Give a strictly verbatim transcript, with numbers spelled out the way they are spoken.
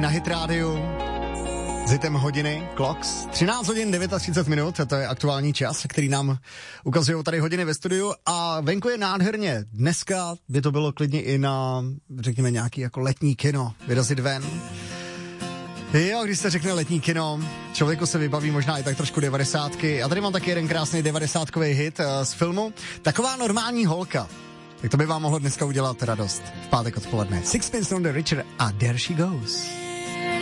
na Hit Rádiu s hitem hodiny, Clocks. třináct hodin třicet devět minut, to je aktuální čas, který nám ukazují tady hodiny ve studiu a venku je nádherně. Dneska by to bylo klidně i na, řekněme, nějaký jako letní kino, vyrazit ven. Jo, když se řekne letní kino, člověku se vybaví možná i tak trošku devadesátky. A tady mám taky jeden krásný devadesátkový hit uh, z filmu. Taková normální holka. Tak to by vám mohlo dneska udělat radost v pátek odpoledne. Sixpence None the Richer a There She Goes.